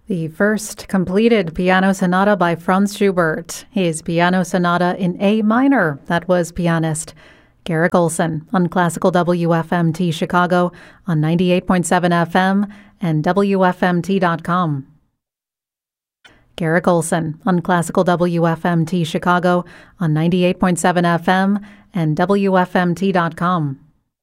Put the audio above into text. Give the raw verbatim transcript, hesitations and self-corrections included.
The first completed piano sonata by Franz Schubert, his piano sonata in A minor. That was pianist Garrick Olson on Classical W F M T Chicago on ninety-eight point seven F M and W F M T dot com. Garrick Olson on Classical W F M T Chicago on ninety-eight point seven F M and W F M T dot com.